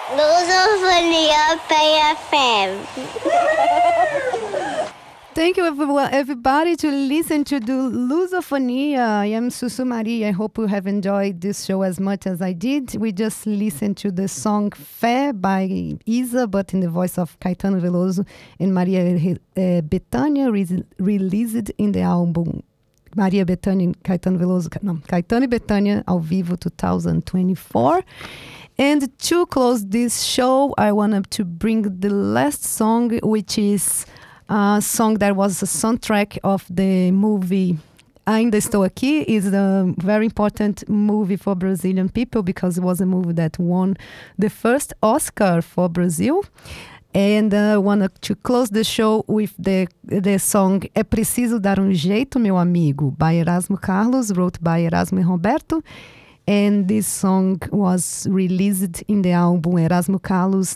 Lusofonia PFM. Thank you, everybody, to listen to the Lusofonia. I am Susu Maria. I hope you have enjoyed this show as much as I did. We just listened to the song Fé by Isa, but in the voice of Caetano Veloso and Maria Bethânia, released in the album Maria Bethânia and Caetano Veloso. No, Caetano e Bethânia ao vivo 2024. And to close this show, I wanted to bring the last song, which is a song that was a soundtrack of the movie Ainda Estou Aqui. Is a very important movie for Brazilian people because it was a movie that won the first Oscar for Brazil. And I wanted to close the show with the song É Preciso Dar Jeito, Meu Amigo, by Erasmo Carlos, wrote by Erasmo and Roberto. And this song was released in the album Erasmo Carlos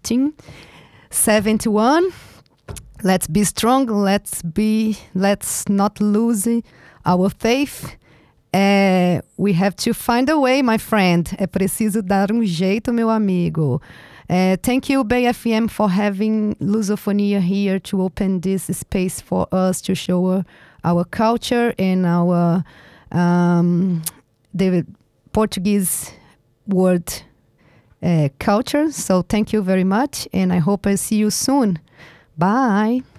1971. Let's be strong. Let's not lose our faith. We have to find a way, my friend. É preciso dar jeito, meu amigo. Thank you, Bay FM, for having Lusofonia here to open this space for us to show our culture and our the Portuguese word culture. So thank you very much, and I hope I see you soon. Bye.